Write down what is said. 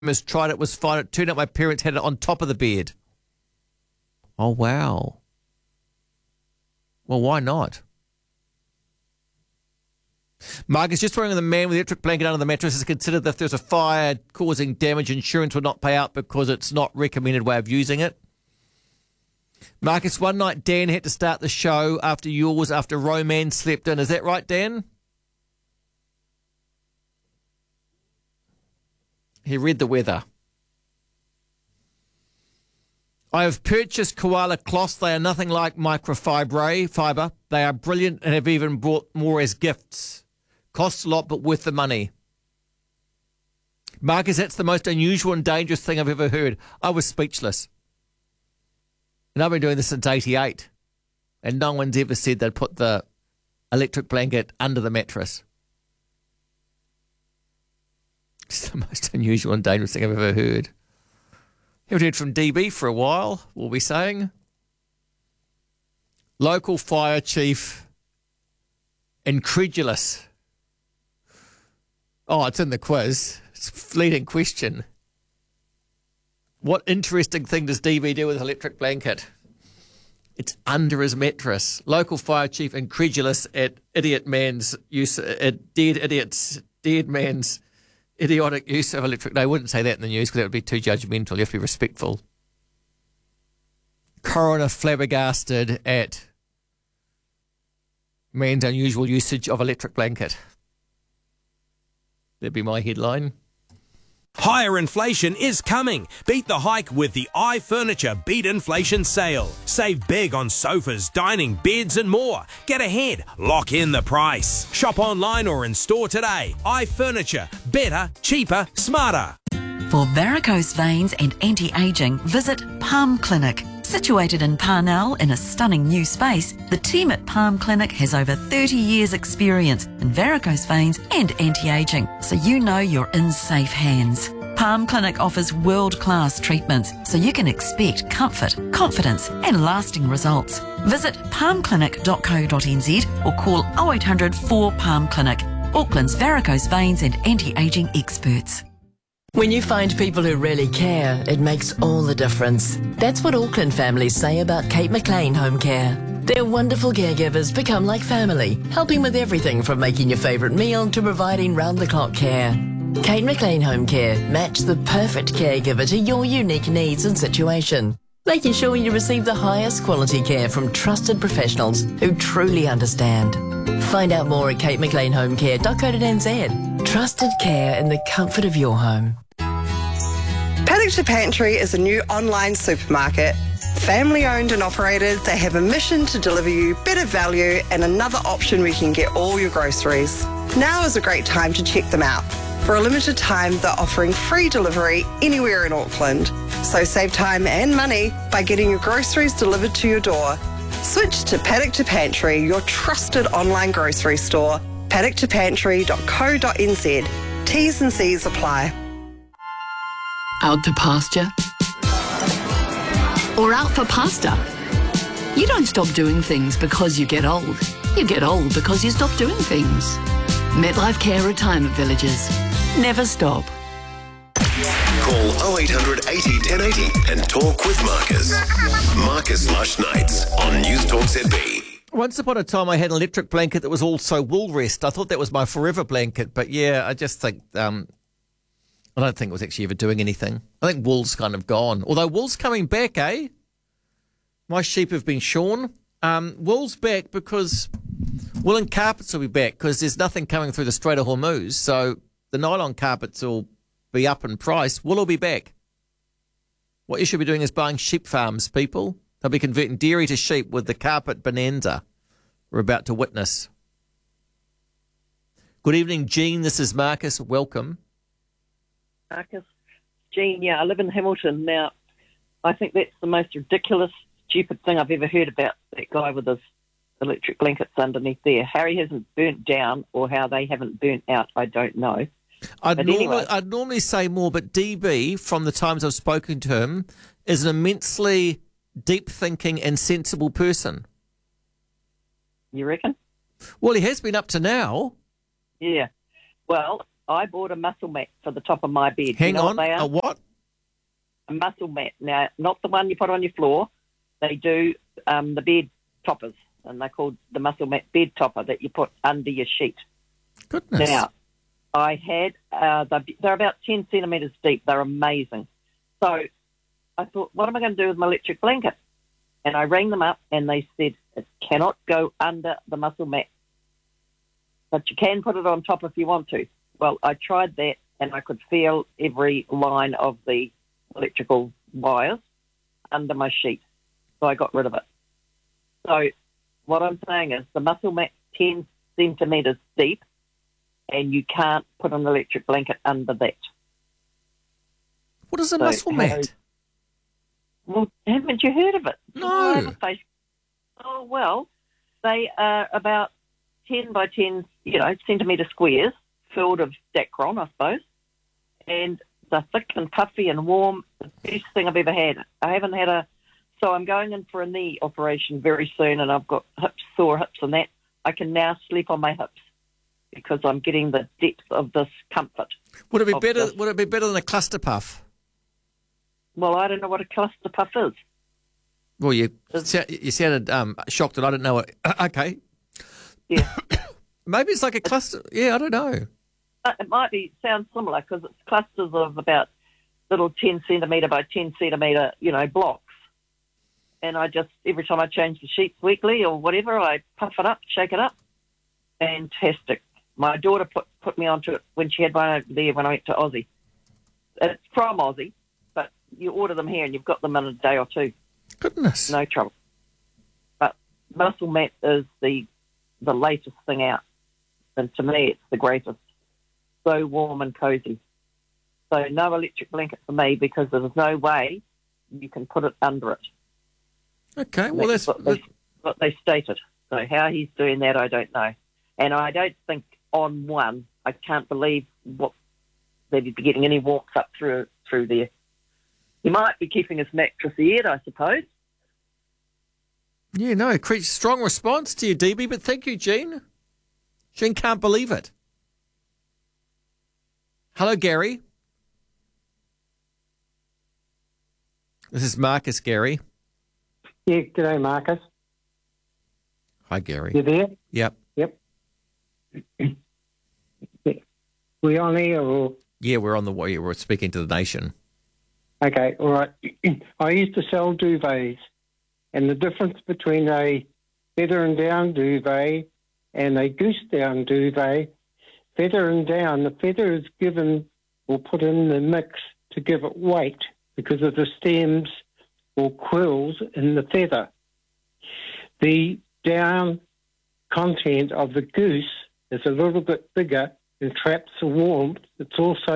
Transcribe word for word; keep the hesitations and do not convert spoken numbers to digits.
Has tried it, was fine. It turned out my parents had it on top of the bed. Oh, wow. Well, why not? Marcus, just throwing the man with the electric blanket under the mattress is considered that if there's a fire causing damage, insurance would not pay out because it's not recommended way of using it. Marcus, one night Dan had to start the show after yours, after Roman slept in. Is that right, Dan? He read the weather. I have purchased koala cloths. They are nothing like microfibre fibre. They are brilliant and have even brought more as gifts. Costs a lot, but worth the money. Marcus, that's the most unusual and dangerous thing I've ever heard. I was speechless. And I've been doing this since eighty-eight. And no one's ever said they'd put the electric blanket under the mattress. It's the most unusual and dangerous thing I've ever heard. Haven't heard from D B for a while, we'll be saying. Local fire chief, incredulous. Oh, it's in the quiz. It's a fleeting question. What interesting thing does D B do with an electric blanket? It's under his mattress. Local fire chief, incredulous at idiot man's use, at dead idiots, dead man's idiotic use of electric... They wouldn't say that in the news because that would be too judgmental. You have to be respectful. Coroner flabbergasted at man's unusual usage of electric blanket. That'd be my headline. Higher inflation is coming. Beat the hike with the iFurniture Beat Inflation Sale. Save big on sofas, dining, beds and more. Get ahead. Lock in the price. Shop online or in store today. iFurniture. Better, cheaper, smarter. For varicose veins and anti-aging, visit Palm Clinic. Situated in Parnell in a stunning new space, the team at Palm Clinic has over thirty years experience in varicose veins and anti-aging, so you know you're in safe hands. Palm Clinic offers world-class treatments, so you can expect comfort, confidence and lasting results. Visit palm clinic dot co dot n z or call oh eight hundred four Palm Clinic, Auckland's varicose veins and anti-aging experts. When you find people who really care, it makes all the difference. That's what Auckland families say about Kate McLean Home Care. Their wonderful caregivers become like family, helping with everything from making your favourite meal to providing round-the-clock care. Kate McLean Home Care match the perfect caregiver to your unique needs and situation, making sure you receive the highest quality care from trusted professionals who truly understand. Find out more at kate mclean home care dot co dot n z. Trusted care in the comfort of your home. Paddock to Pantry is a new online supermarket. Family owned and operated, they have a mission to deliver you better value and another option where you can get all your groceries. Now is a great time to check them out. For a limited time, they're offering free delivery anywhere in Auckland. So save time and money by getting your groceries delivered to your door. Switch to Paddock to Pantry, your trusted online grocery store. paddock to pantry dot co dot n z. T's and C's apply. Out to pasture? Or out for pasta? You don't stop doing things because you get old. You get old because you stop doing things. MetLife Care Retirement Villages. Never stop. Call oh eight hundred eighty ten eighty and talk with Marcus. Marcus Lush Nights on News Talk Z B. Once upon a time, I had an electric blanket that was also wool rest. I thought that was my forever blanket, but yeah, I just think um, I don't think it was actually ever doing anything. I think wool's kind of gone. Although wool's coming back, eh? My sheep have been shorn. Um, wool's back because woolen carpets will be back because there's nothing coming through the Strait of Hormuz. So the nylon carpets will be up in price. Wool will be back. What you should be doing is buying sheep farms, people. They'll be converting dairy to sheep with the carpet bonanza we're about to witness. Good evening, Jean. This is Marcus. Welcome. Marcus, Jean, yeah, I live in Hamilton. Now, I think that's the most ridiculous, stupid thing I've ever heard about that guy with his electric blankets underneath there. How he hasn't burnt down or how they haven't burnt out, I don't know. I'd, But normally, anyway. I'd normally say more, but D B, from the times I've spoken to him, is an immensely deep-thinking and sensible person. You reckon? Well, he has been up to now. Yeah. Well, I bought a muscle mat for the top of my bed. Hang you know on, what they are? a what? A muscle mat. Now, not the one you put on your floor. They do um, the bed toppers, and they're called the muscle mat bed topper that you put under your sheet. Goodness. Now, I had, uh, they're, they're about ten centimetres deep. They're amazing. So I thought, what am I going to do with my electric blanket? And I rang them up, and they said, it cannot go under the muscle mat, but you can put it on top if you want to. Well, I tried that, and I could feel every line of the electrical wires under my sheet. So I got rid of it. So what I'm saying is the muscle mat ten centimetres deep, and you can't put an electric blanket under that. What is a So muscle how- mat? Well, haven't you heard of it? No. All over Facebook. Oh, well, they are about ten by ten, you know, centimetre squares filled of Dacron, I suppose. And they're thick and puffy and warm. The best thing I've ever had. I haven't had a... So I'm going in for a knee operation very soon, and I've got hips, sore hips and that. I can now sleep on my hips because I'm getting the depth of this comfort. Would it be of better? this. Would it be better than a cluster puff? Well, I don't know what a cluster puff is. Well, you sa- you sounded um, shocked that I didn't know it. Okay, Yeah. maybe it's like a cluster. Yeah, I don't know. Uh, It might be sound similar because it's clusters of about little ten centimetre by ten centimetre, you know, blocks. And I just, every time I change the sheets weekly or whatever, I puff it up, shake it up. Fantastic. My daughter put, put me onto it when she had one over there when I went to Aussie. It's from Aussie, but you order them here and you've got them in a day or two. Goodness. No trouble. But Muscle Mat is the the latest thing out. And to me, it's the greatest. So warm and cosy. So no electric blanket for me because there's no way you can put it under it. Okay, well that's, what, they, what they stated. So how he's doing that, I don't know. And I don't think on one, I can't believe what they'd be getting any warmth up through through there. He might be keeping his mattress aired, I suppose. yeah. No, cre- strong response to you, D B. But thank you, Jean. Jean can't believe it. Hello, Gary. This is Marcus, Gary. Yeah, g'day, Marcus. Hi, Gary. You there? Yep. Yep. Yeah. We on here or? Yeah, we're on the way. We're speaking to the nation. Okay, all right. I used to sell duvets, and the difference between a feather and down duvet and a goose down duvet, feather and down, the feather is given or put in the mix to give it weight because of the stems or quills in the feather. The down content of the goose is a little bit bigger and traps the warmth. It's also